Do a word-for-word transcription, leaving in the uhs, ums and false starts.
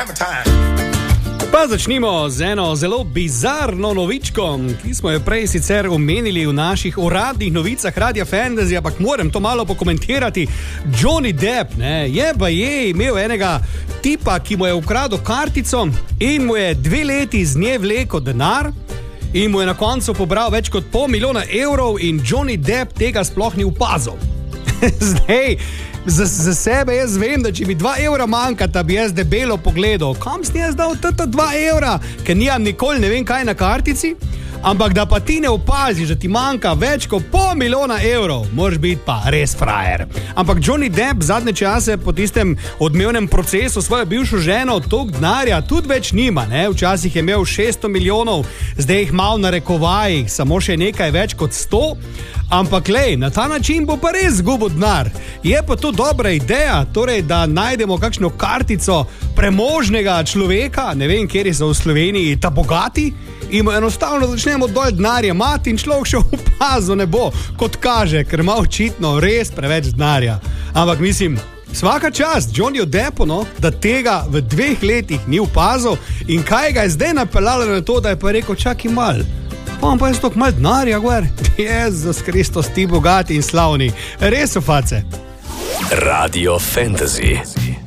Pa začnimo z eno zelo bizarno novičko, ki smo jo prej sicer omenili v naših uradnih novicah Radia Fantasy, ampak moram to malo pokomentirati. Johnny Depp, ne, je pa je imel enega tipa, ki mu je ukradel kartico in mu je dve leti z nje vlekel denar in mu je na koncu pobral več kot pol milijona evrov in Johnny Depp tega sploh ni opazil. Zdaj, za, za sebe jaz vem, da če mi dva evra manjkata, bi jaz debelo pogledal, kam sem jaz dal tata dva evra, ker nijam nikoli ne vem kaj na kartici, ampak da pa ti ne opaziš, da ti manjka več kot pol milijona evrov, moraš biti pa res frajer. Ampak Johnny Depp zadnje čase po tistem odmevnem procesu svojo bivšo ženo toliko denarja tudi več nima, ne? Včasih je imel šeststo milijonov, zdaj jih malo na rekovajih, samo še nekaj več kot sto, ampak lej, na ta način bo pa res zgubil denar. Je pa to dobra ideja, torej, da najdemo kakšno kartico premožnega človeka, ne vem, kjer so v Sloveniji ta bogati, in enostavno začnemo dol denarja mati in človek še opazil ne bo, kot kaže, ker ima očitno res preveč denarja. Ampak mislim, svaka čast Johnnyju Deppu, no, da tega v dveh letih ni opazil in kaj ga je zdaj napeljalo na to, da je pa rekel, čakaj mal, pa pa je stok mal denarja, gor. Jezus Kristus, ti bogati in slavni, res so face. Radio Fantasy.